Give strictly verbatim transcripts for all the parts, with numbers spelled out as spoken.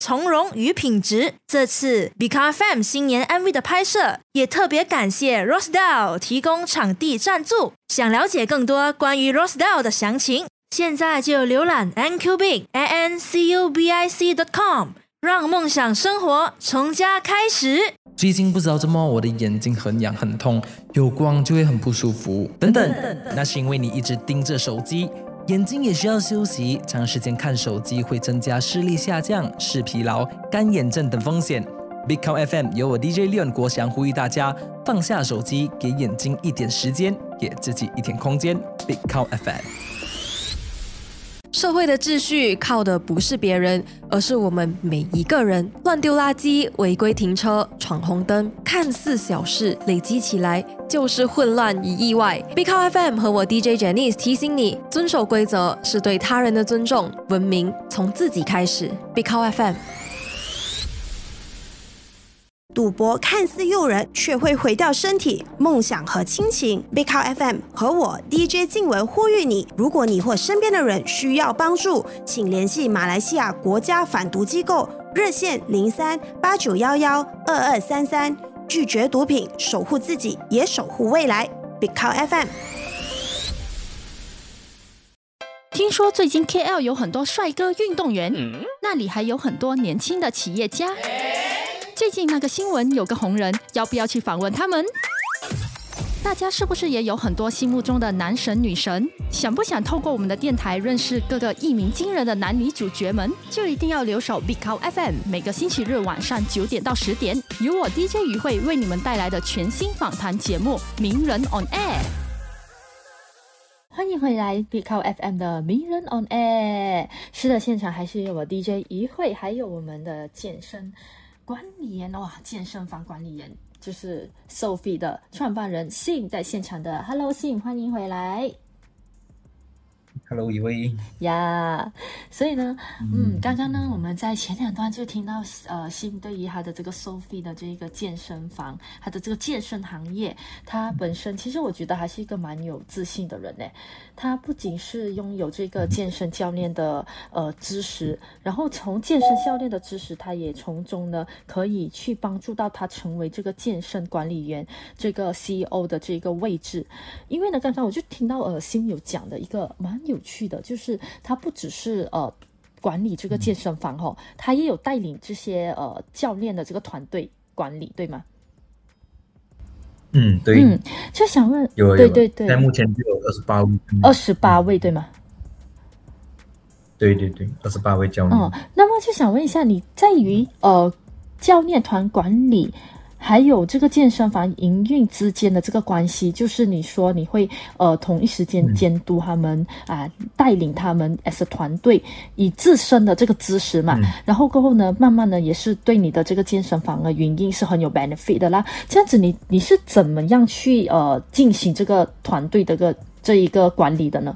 从容与品质。这次 Become F M 新年 M V 的拍摄，也特别感谢 Rosedale 提供场地赞助。想了解更多关于 Rosedale 的详情，现在就浏览 ancubic a n c u b i c dot com， 让梦想生活从家开始。 最近不知道怎么我的眼睛很痒很痛，有光就会很不舒服等等，那是因为你一直盯着手机，眼睛也需要休息，长时间看手机会增加视力下降、视疲劳、干眼症等风险。Become F M 由我 D J Leon 国祥呼吁大家放下手机，给眼睛一点时间，给自己一点空间。Become F M。 社会的秩序靠的不是别人，而是我们每一个人。乱丢垃圾、违规停车、闯红灯，看似小事，累积起来就是混乱与意外。Become F M 和我 D J Janice 提醒你，遵守规则是对他人的尊重，文明从自己开始。Become F M。 赌博看似诱人，却会毁掉身体、梦想和亲情。Become F M 和我 D J 静文呼吁你：如果你或身边的人需要帮助，请联系马来西亚国家反毒机构热线零三八九一一二二三三，拒绝毒品，守护自己，也守护未来。Become F M。 听说最近 K L 有很多帅哥运动员，嗯、那里还有很多年轻的企业家。最近那个新闻有个红人，要不要去访问他们？大家是不是也有很多心目中的男神女神？想不想透过我们的电台认识各个一鸣惊人的男女主角们？就一定要留守 Become F M， 每个星期日晚上九点到十点，由我 D J 于慧为你们带来的全新访谈节目《名人 on Air》。欢迎回来 Become F M 的名人 on Air。是的，现场还是有我 D J 于慧，还有我们的健身管理员哇，健身房管理员就是 Sophie 的创办人 Sim 在现场的。 Hello Sim， 欢迎回来。 Hello 一位呀、yeah. 所以呢嗯，刚刚呢我们在前两段就听到呃 Sim 对于他的这个 Sophie 的这个健身房，他的这个健身行业，他本身其实我觉得还是一个蛮有自信的人呢。他不仅是拥有这个健身教练的呃知识，然后从健身教练的知识，他也从中呢可以去帮助到他成为这个健身管理员，这个 C E O 的这个位置。因为呢刚刚我就听到呃 Sim 有讲的一个蛮有趣的，就是他不只是呃管理这个健身房哦，他也有带领这些呃教练的这个团队管理，对吗？ 嗯，对， 嗯，就想问， 有有， 对对对， 在目前就有二十八位， 二十八位，对吗？ 对对对，二十八位教练。 嗯，那么就想问一下，你在于呃教练团管理还有这个健身房营运之间的这个关系，就是你说你会呃同一时间监督他们啊、嗯呃，带领他们 as a 团队，以自身的这个知识嘛、嗯，然后过后呢，慢慢呢也是对你的这个健身房的营运是很有 benefit 的啦。这样子你你是怎么样去呃进行这个团队的个这一个管理的呢？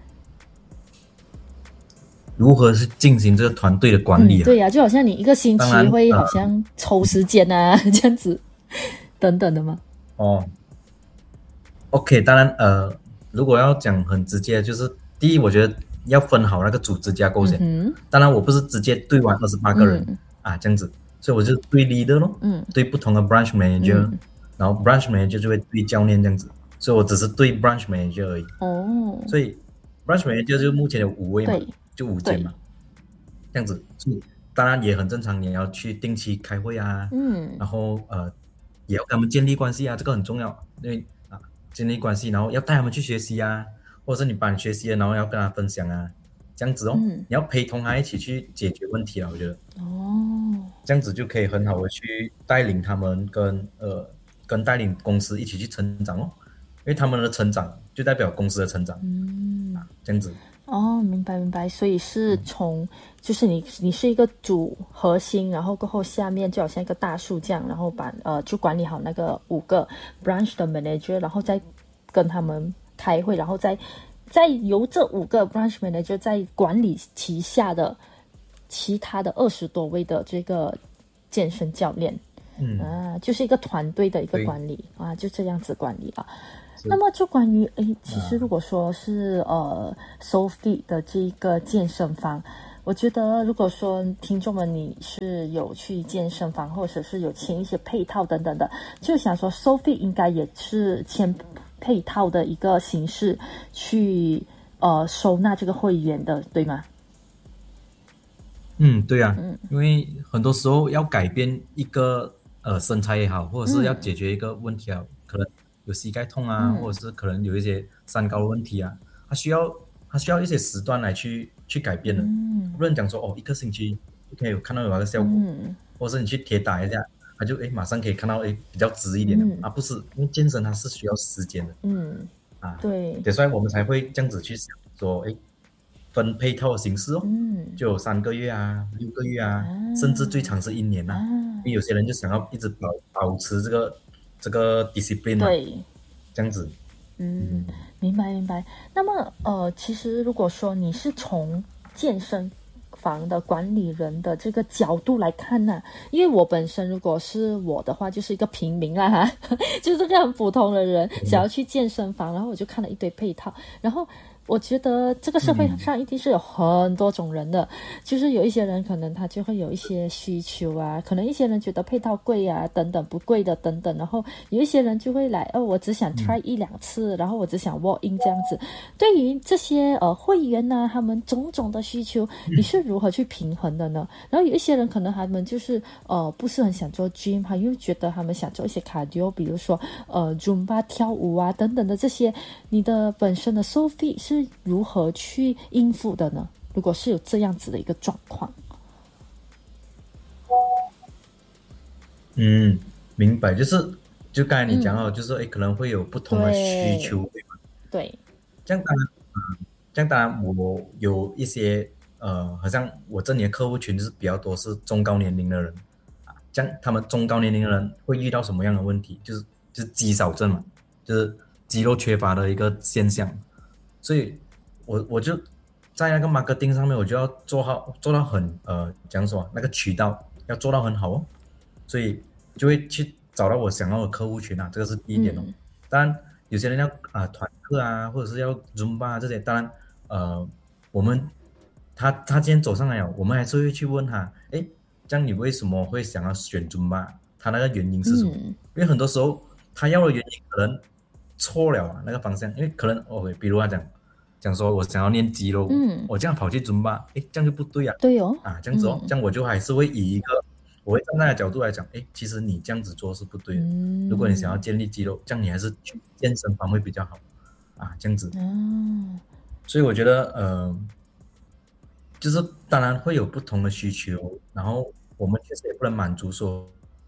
如何是进行这个团队的管理啊？ 嗯、对呀、啊，就好像你一个星期会好像抽时间啊、呃、这样子等等的吗？ 哦 ，OK， 当然呃，如果要讲很直接，就是第一，我觉得要分好那个组织架构先。嗯、当然，我不是直接对完二十八个人、嗯、啊这样子，所以我就对 leader 咯，嗯，对不同的 branch manager，、嗯、然后 branch manager 就会对教练这样子，所以我只是对 branch manager 而已。哦，所以 branch manager 就目前有五位嘛。就五间嘛，这样子，当然也很正常，你要去定期开会啊，嗯，然后呃，也要跟他们建立关系啊，这个很重要，因为啊，建立关系，然后要带他们去学习啊，或者是你帮你学习了，然后要跟他分享啊，这样子哦，嗯、你要陪同他一起去解决问题啊，我觉得，哦，这样子就可以很好的去带领他们跟呃跟带领公司一起去成长哦，因为他们的成长就代表公司的成长，嗯，啊，这样子。 哦，明白明白，所以是从、嗯、就是你你是一个主核心，然后过后下面就好像一个大树这样，然后把呃就管理好那个五个 branch 的 manager， 然后再跟他们开会，然后再再由这五个 branch manager 再管理旗下的其他的二十多位的这个健身教练，嗯啊，就是一个团队的一个管理啊，就这样子管理啊。那么就关于诶，其实如果说是呃 Sophie 的这个健身房， 我觉得如果说听众们你是有去健身房，或者是有签一些配套等等的，就想说收费应该也是签配套的一个形式去呃收纳这个会员的，对吗？ 嗯，对啊，嗯，因为很多时候要改变一个呃身材也好，或者是要解决一个问题啊，嗯、可能有膝盖痛啊，嗯、或者是可能有一些三高的问题啊，它需要它需要一些时段来去去改变的。嗯，不能讲说哦一个星期就可以看到有那个效果，嗯、或者是你去铁打一下，它就诶马上可以看到诶比较直一点的、嗯、啊，不是，因为健身它是需要时间的。嗯，啊，对，所以我们才会这样子去想说诶。分配套的形式哦，嗯，就有三个月啊、六个月啊，啊甚至最长是一年啊。啊因为有些人就想要一直保保持这个这个 discipline 嘛，对，这样子。 嗯，嗯明白明白。那么呃，其实如果说你是从健身房的管理人的这个角度来看呢、啊，因为我本身如果是我的话，就是一个平民啦哈，就是个很普通的人，嗯、想要去健身房，然后我就看了一堆配套，然后。我觉得这个社会上一定是有很多种人的、嗯、就是有一些人可能他就会有一些需求啊，可能一些人觉得配套贵啊等等不贵的等等，然后有一些人就会来哦，我只想 try 一两次、嗯、然后我只想 walk in 这样子。对于这些呃会员呢、啊，他们种种的需求你是如何去平衡的呢？嗯、然后有一些人可能他们就是呃不是很想做 gym， 他又觉得他们想做一些 cardio， 比如说呃 Zumba 跳舞啊等等的这些，你的本身的收费是如何去应付的呢？如果是有这样子的一个状况， 嗯，明白，就是就刚才你讲到、嗯，就是诶，可能会有不同的需求，对吧？ 对， 这样当然，嗯，这样当然，我有一些呃，好像我这里的客户群就是比较多是中高年龄的人啊，这样他们中高年龄的人会遇到什么样的问题？就是就是肌少症嘛，就是肌肉缺乏的一个现象，所以。我我就在那个 marketing 上面，我就要做好做到很呃，讲什么那个渠道要做到很好哦，所以就会去找到我想要的客户群啊，这个是第一点哦。嗯、当然，有些人要啊、呃、团课啊，或者是要 Zumba 啊这些，当然呃，我们他他今天走上来了，我们还是会去问他，哎，这样你为什么会想要选 Zumba？ 他那个原因是什么？嗯、因为很多时候他要的原因可能错了啊，那个方向，因为可能 OK， 比如他讲。讲说我想要练肌肉，嗯，我这样跑去Zumba，诶，这样就不对啊， 对哦， 啊，这样子哦，嗯、这样我就还是会以一个，我会站在那个角度来讲，诶，其实你这样子做是不对的，嗯、如果你想要建立肌肉，这样你还是去健身房会比较好，啊，这样子，嗯，所以我觉得，呃，就是当然会有不同的需求，然后我们确实也不能满足说，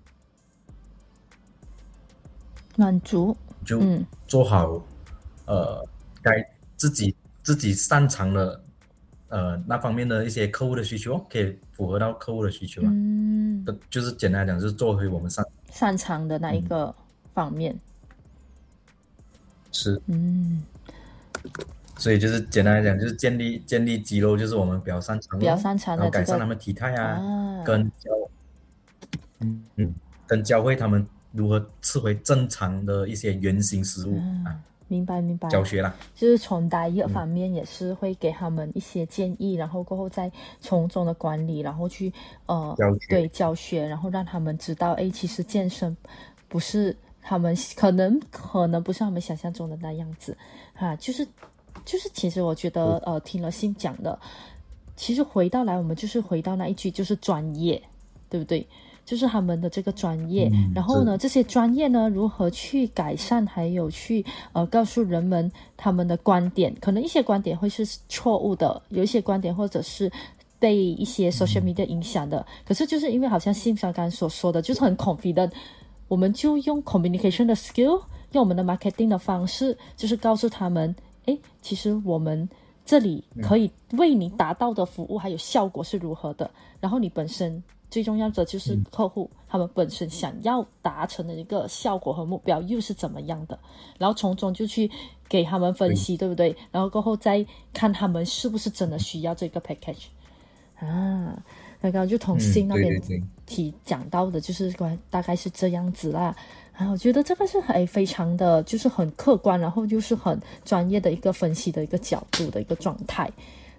满足， 就做好，嗯、呃，该自己。自己擅长的呃那方面的一些客户的需求，可以符合到客户的需求啊。嗯，就是简单来讲，就是做回我们擅擅长的那一个方面。嗯、 是，嗯，所以就是简单来讲，就是建立建立肌肉，就是我们比较擅长的， 比较擅长的、 这个，然后改善他们体态啊，啊跟教，嗯嗯，跟教会他们如何吃回正常的一些原型食物、嗯、啊。 明白明白， 教学啦， 就是从diet方面也是会给他们一些建议，嗯、然后过后再从中的管理，然后去呃教对教学，然后让他们知道，哎，其实健身不是他们可能可能不是他们想象中的那样子啊，就是就是其实我觉得呃听了信讲的，其实回到来我们就是回到那一句，就是专业，对不对？就是他们的这个专业、嗯、然后呢这些专业呢如何去改善，还有去呃告诉人们他们的观点，可能一些观点会是错误的，有一些观点或者是被一些 social media 影响的、嗯、可是就是因为好像信刚刚所说的就是很 confident， 我们就用 communication 的 skill， 用我们的 marketing 的方式，就是告诉他们，诶，其实我们这里可以为你达到的服务还有效果是如何的，然后你本身最重要的就是客户、嗯、他们本身想要达成的一个效果和目标又是怎么样的，然后从中就去给他们分析、嗯、对不对，然后过后再看他们是不是真的需要这个 package 啊。刚刚就同信那边提讲到的就是关大概是这样子啦啊，我觉得这个是很非常的就是很客观，然后就是很专业的一个分析的一个角度的一个状态。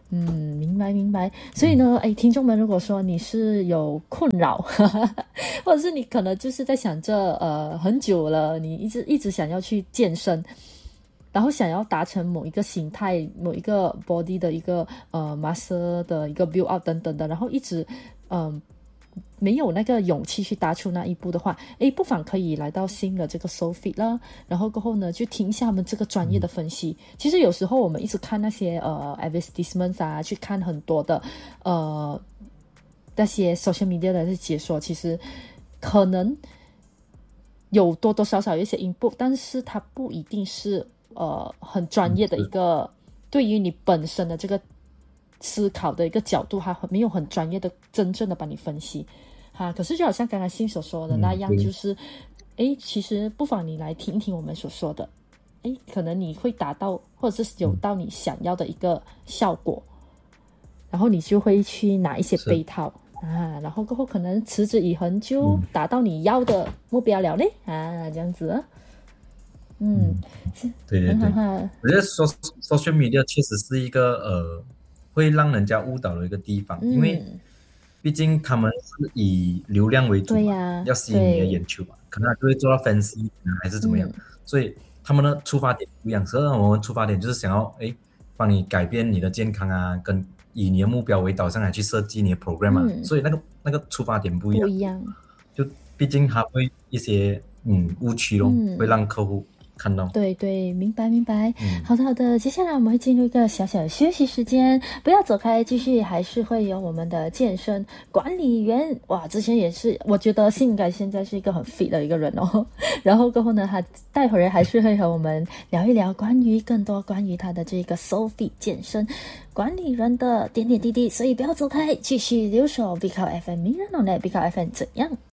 嗯，明白明白。所以呢，哎，听众们，如果说你是有困扰，或者是你可能就是在想着，呃，很久了，你一直一直想要去健身，然后想要达成某一个形态、某一个 body 的一个呃 muscle 的一个 build up 等等的，然后一直嗯。呃没有那个勇气去踏出那一步的话，诶，不妨可以来到新的这个 SoFit 啦，然后过后呢，就听一下他们这个专业的分析。嗯、其实有时候我们一直看那些呃 advertisements 啊，去看很多的呃那些 social media 的解说，其实可能有多多少少有一些 input， 但是它不一定是呃很专业的一个，对于你本身的这个思考的一个角度，还没有很专业的真正的帮你分析哈。可是就好像刚刚信所说的那样，就是诶、嗯、其实不妨你来听一听我们所说的，诶可能你会达到或者是有到你想要的一个效果，然后你就会去拿一些杯套啊，然后过后可能持之以恒就达到你要的目标了嘞、嗯、啊，这样子啊。嗯， 对对对，我觉得 social media 确实是一个呃会让人家误导的一个地方，嗯、因为毕竟他们是以流量为主嘛， 啊、 要吸引你的眼球嘛，可能他就会做到分析还是怎么样、嗯，所以他们的出发点不一样。所以我们出发点就是想要哎帮你改变你的健康啊，跟以你的目标为导向来去设计你的 program 啊，嗯、所以那个那个出发点不一样， 不一样， 就毕竟它会一些嗯误区咯、嗯，会让客户看到。 对对，明白明白、嗯、好的好的，接下来我们会进入一个小小的休息时间，不要走开，继续还是会有我们的健身管理员。哇，之前也是我觉得性感现在是一个很 fit 的一个人哦，然后过后呢他待会儿还是会和我们聊一聊关于更多关于他的这个 SoFit 健身管理人的点点滴滴，所以不要走开，继续留守 Big Cow F M 名人 on net Big Cow F M 怎样